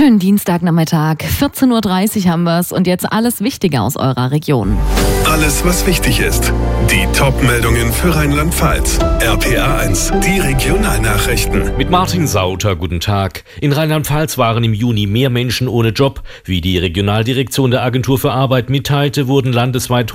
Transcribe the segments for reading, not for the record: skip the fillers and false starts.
Schönen Dienstagnachmittag, 14.30 Uhr haben wir es und jetzt alles Wichtige aus eurer Region. Alles, was wichtig ist. Die Top-Meldungen für Rheinland-Pfalz. RPA 1, die Regionalnachrichten. Mit Martin Sauter, guten Tag. In Rheinland-Pfalz waren im Juni mehr Menschen ohne Job. Wie die Regionaldirektion der Agentur für Arbeit mitteilte, wurden landesweit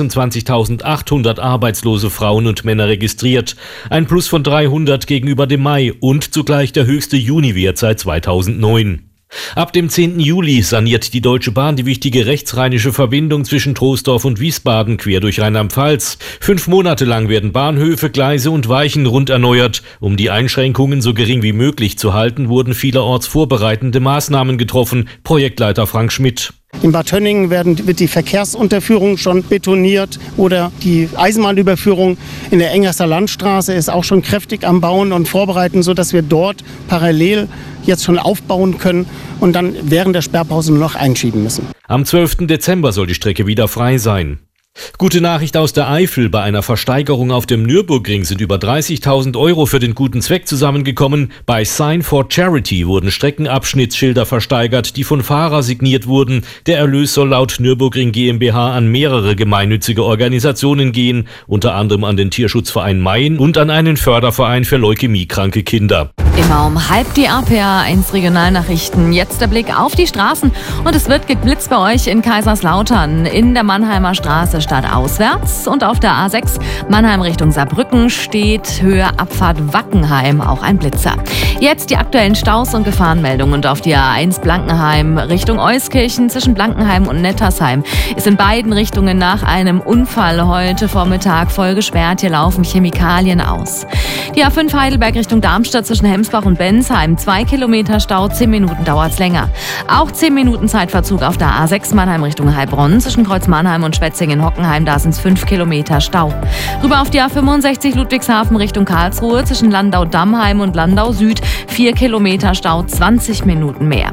126.800 arbeitslose Frauen und Männer registriert. Ein Plus von 300 gegenüber dem Mai und zugleich der höchste Juniwert seit 2009. Ab dem 10. Juli saniert die Deutsche Bahn die wichtige rechtsrheinische Verbindung zwischen Troisdorf und Wiesbaden quer durch Rheinland-Pfalz. 5 Monate lang werden Bahnhöfe, Gleise und Weichen rund erneuert. Um die Einschränkungen so gering wie möglich zu halten, wurden vielerorts vorbereitende Maßnahmen getroffen. Projektleiter Frank Schmidt. In Bad Tönningen wird die Verkehrsunterführung schon betoniert oder die Eisenbahnüberführung in der Engerster Landstraße ist auch schon kräftig am Bauen und Vorbereiten, sodass wir dort parallel jetzt schon aufbauen können und dann während der Sperrpause nur noch einschieben müssen. Am 12. Dezember soll die Strecke wieder frei sein. Gute Nachricht aus der Eifel. Bei einer Versteigerung auf dem Nürburgring sind über 30.000 € für den guten Zweck zusammengekommen. Bei Sign for Charity wurden Streckenabschnittsschilder versteigert, die von Fahrern signiert wurden. Der Erlös soll laut Nürburgring GmbH an mehrere gemeinnützige Organisationen gehen, unter anderem an den Tierschutzverein Main und an einen Förderverein für leukämiekranke Kinder. Immer um halb die RPA 1 Regionalnachrichten. Jetzt der Blick auf die Straßen und es wird geblitzt bei euch in Kaiserslautern. In der Mannheimer Straße stadtauswärts und auf der A6 Mannheim Richtung Saarbrücken steht Höhe Abfahrt Wackenheim auch ein Blitzer. Jetzt die aktuellen Staus und Gefahrenmeldungen und auf die A1 Blankenheim Richtung Euskirchen zwischen Blankenheim und Nettersheim ist in beiden Richtungen nach einem Unfall heute Vormittag voll gesperrt. Hier laufen Chemikalien aus. Die A5 Heidelberg Richtung Darmstadt zwischen Hemsbach und Bensheim 2 Kilometer Stau, 10 Minuten dauert's länger. Auch 10 Minuten Zeitverzug auf der A6 Mannheim Richtung Heilbronn zwischen Kreuz Mannheim und Schwetzingen-Hockenheim, da sind's 5 Kilometer Stau. Rüber auf die A65 Ludwigshafen Richtung Karlsruhe zwischen Landau-Dammheim und Landau Süd 4 Kilometer Stau, 20 Minuten mehr.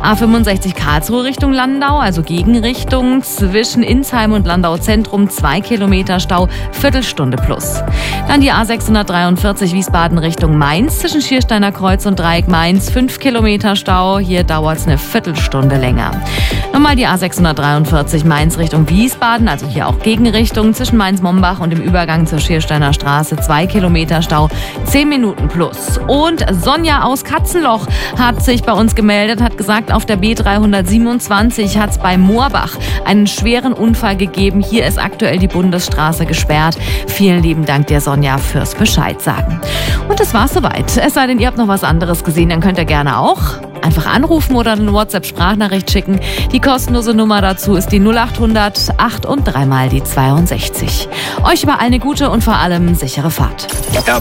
A65 Karlsruhe Richtung Landau, also Gegenrichtung zwischen Insheim und Landau Zentrum 2 Kilometer Stau, Viertelstunde plus. Dann die A643 Wiesbaden Richtung Mainz zwischen Schiersteiner Kreuz und Dreieck Mainz 5 Kilometer Stau, hier dauert es eine Viertelstunde länger. Nochmal die A643 Mainz Richtung Wiesbaden, also hier auch Gegenrichtung zwischen Mainz-Mombach und dem Übergang zur Schiersteiner Straße 2 Kilometer Stau, 10 Minuten plus. Und Sonja aus Katzenloch hat sich bei uns gemeldet, hat gesagt, auf der B327 hat es bei Moorbach einen schweren Unfall gegeben. Hier ist aktuell die Bundesstraße gesperrt. Vielen lieben Dank dir, Sonja, fürs Bescheid sagen. Und das war's soweit. Es sei denn, ihr habt noch was anderes gesehen, dann könnt ihr gerne auch einfach anrufen oder eine WhatsApp-Sprachnachricht schicken. Die kostenlose Nummer dazu ist die 0800 8 und 3 mal die 62. Euch überall eine gute und vor allem sichere Fahrt.